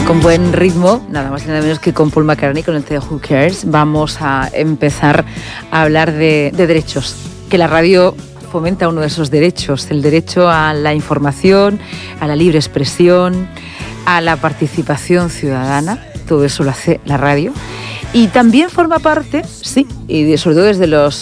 Con buen ritmo, nada más y nada menos que con Paul McCartney, con el tema Who Cares, vamos a empezar a hablar de derechos, que la radio fomenta uno de esos derechos, el derecho a la información, a la libre expresión, a la participación ciudadana, todo eso lo hace la radio. Y también forma parte, sí, y sobre todo desde los